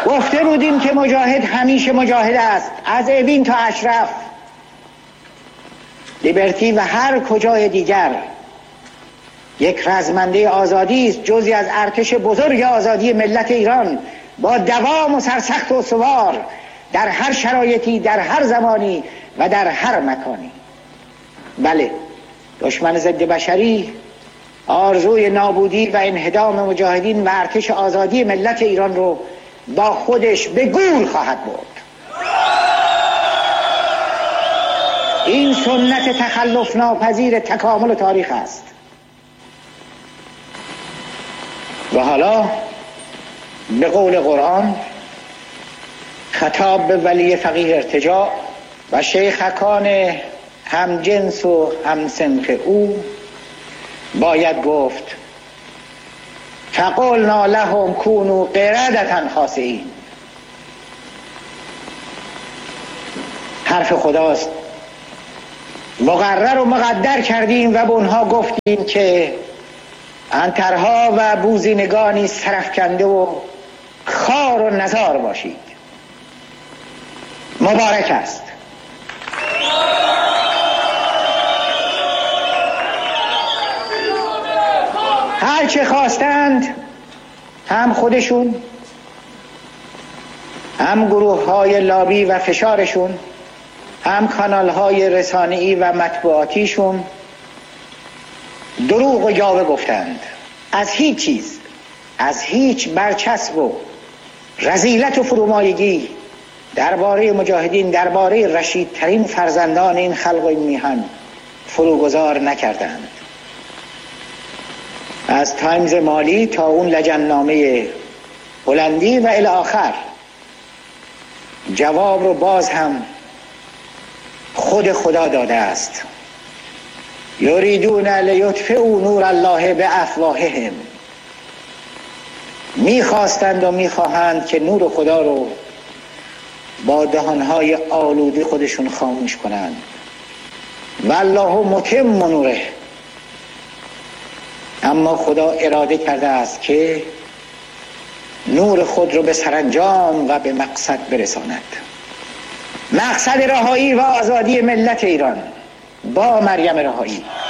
گفته بودیم که مجاهد همیشه مجاهد است، از اوین تا اشرف، لیبرتی و هر کجای دیگر یک رزمنده آزادی است، جزئی از ارتش بزرگ آزادی ملت ایران، با دوام و سرسخت و سوار در هر شرایطی، در هر زمانی و در هر مکانی. بله، دشمن ضد بشری آرزوی نابودی و انهدام مجاهدین و ارتش آزادی ملت ایران رو با خودش به گور خواهد برد. این سنت تخلف ناپذیر تکامل تاریخ است. و حالا به قول قرآن خطاب به ولی فقیه ارتجاع و شیخکان هم جنس و هم سنخ او باید گفت فقلنا لهم کونوا قردة خاسئین. حرف خداست، مقرر و مقدر کردیم و به اونها گفتیم که عنترها و بوزینگانی سرفکنده و خار و نزار باشید. مبارک است. هر چه خواستند، هم خودشون، هم گروه های لابی و فشارشون، هم کانال های رسانه‌ای و مطبوعاتیشون دروغ و یاوه گفتند. از هیچ چیز، از هیچ برچسب و رذیلت و فرومایگی درباره مجاهدین، درباره رشیدترین فرزندان این خلق و این میهن فروگذار نکردند. از تایمز مالی تا اون لجننامه هلندی و الی آخر جواب رو باز هم خود خدا داده است. یریدون لیطفئوا نور الله بافواههم. میخواستند و میخواهند که نور خدا رو با دهانهای آلوده خودشون خاموش کنند. والله متم نوره. اما خدا اراده کرده است که نور خود رو به سرانجام و به مقصد برساند. مقصد رهایی و آزادی ملت ایران با مریم رهایی